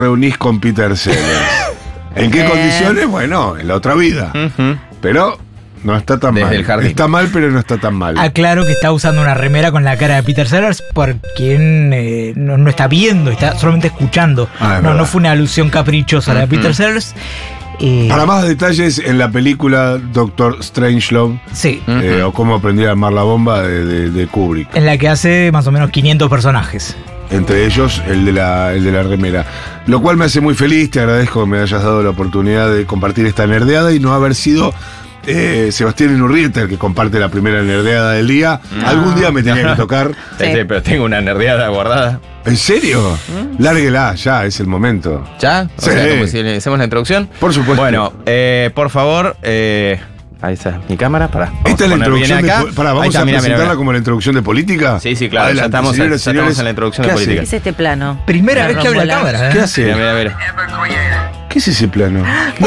reunís con Peter Sellers. ¿En qué condiciones? Bueno, en la otra vida. Pero no está tan Desde mal. el jardín. Está mal, pero no está tan mal. Aclaro que está usando una remera con la cara de Peter Sellers por quien no está viendo, está solamente escuchando. Es No verdad. fue una alusión caprichosa a la de Peter Sellers. Para más detalles, en la película Doctor Strangelove, Sí, o Cómo aprendí a armar la bomba de Kubrick. en la que hace más o menos 500 personajes. Entre ellos el de la remera. Lo cual me hace muy feliz, te agradezco que me hayas dado la oportunidad de compartir esta nerdeada y no haber sido Sebastián Inurrieta el que comparte la primera nerdeada del día. Algún día me tenía que tocar. Sí, pero tengo una nerdeada guardada. ¿En serio? Lárguela, ya, es el momento. ¿Ya? O Sí. sea, como si le hacemos la introducción. Por supuesto. Bueno, por favor, ahí está mi cámara. Esta es la introducción vamos a presentarla como la introducción de política. Sí, claro, Adelante, ya estamos señores, en la introducción ¿qué de hace? política. Es este plano. Primera vez que habla la Rombolá. cámara. ¿Qué hace? Mira. ¿Qué es ese plano?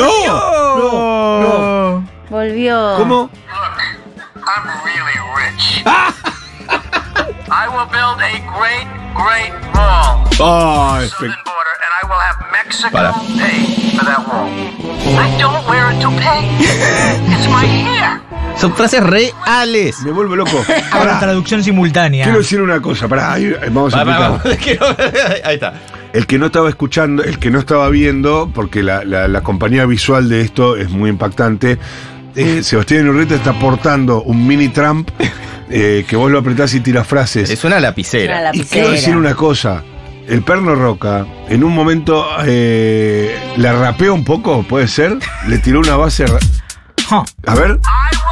¡No! Volvió. ¿Cómo? I'm really rich. I will build a great wall ¡Ay! southern border, and I will have Mexico Para. pay for that wall. I don't wear a toupee. It's my hair. Son frases reales. Me vuelvo loco. Ahora Pará, traducción simultánea. quiero decir una cosa. Pará, vamos a explicar. Ahí está. El que no estaba escuchando, el que no estaba viendo, porque la compañía visual de esto es muy impactante. Sebastián Inurrieta está portando un mini Trump que vos lo apretás y tiras frases. Es una lapicera. Una Y quiero decir una cosa. El Perno Roca, en un momento la rapeó un poco, ¿puede ser? Le tiró una base. Ja. A ver.